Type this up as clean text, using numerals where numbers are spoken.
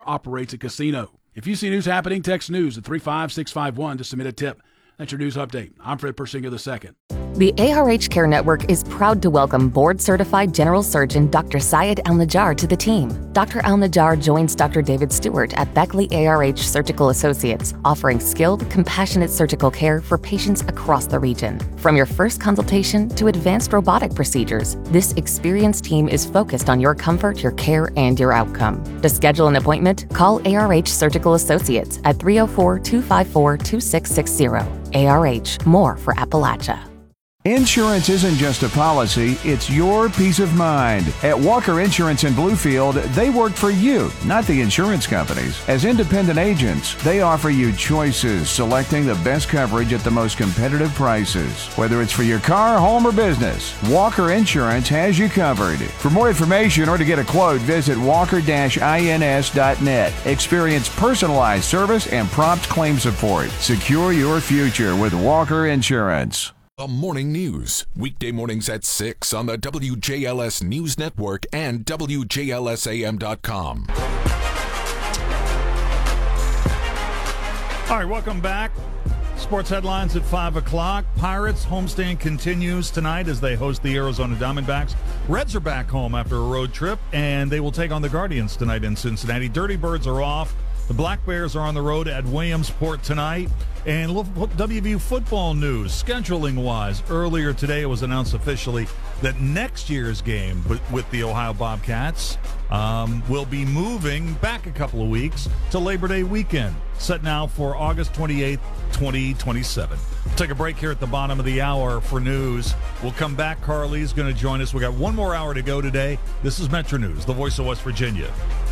operates a casino. If you see news happening, text news at 35651 to submit a tip. That's your news update. I'm Fred Persinger II. The ARH Care Network is proud to welcome board-certified general surgeon Dr. Syed Al-Najjar to the team. Dr. Al-Najjar joins Dr. David Stewart at Beckley ARH Surgical Associates, offering skilled, compassionate surgical care for patients across the region. From your first consultation to advanced robotic procedures, this experienced team is focused on your comfort, your care, and your outcome. To schedule an appointment, call ARH Surgical Associates at 304-254-2660. ARH, more for Appalachia. Insurance isn't just a policy, it's your peace of mind. At Walker Insurance in Bluefield, they work for you, not the insurance companies. As independent agents, they offer you choices, selecting the best coverage at the most competitive prices. Whether it's for your car, home, or business, Walker Insurance has you covered. For more information or to get a quote, visit walker-ins.net. Experience personalized service and prompt claim support. Secure your future with Walker Insurance. The Morning News, weekday mornings at 6 on the WJLS News Network and WJLSAM.com. All right, welcome back. Sports headlines at 5 o'clock. Pirates homestand continues tonight as they host the Arizona Diamondbacks. Reds are back home after a road trip, and they will take on the Guardians tonight in Cincinnati. Dirty Birds are off. The Black Bears are on the road at Williamsport tonight. And WVU football news, scheduling-wise, earlier today it was announced officially that next year's game with the Ohio Bobcats will be moving back a couple of weeks to Labor Day weekend, set now for August 28th, 2027. Take a break here at the bottom of the hour for news. We'll come back. Carly's going to join us. We got one more hour to go today. This is Metro News, the voice of West Virginia.